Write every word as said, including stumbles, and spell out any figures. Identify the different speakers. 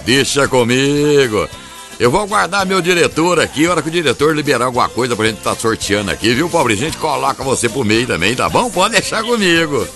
Speaker 1: Deixa comigo. Eu vou aguardar meu diretor aqui, a hora que o diretor liberar alguma coisa pra gente tá sorteando aqui, viu, pobre? A gente coloca você pro meio também, tá bom? Pode deixar comigo.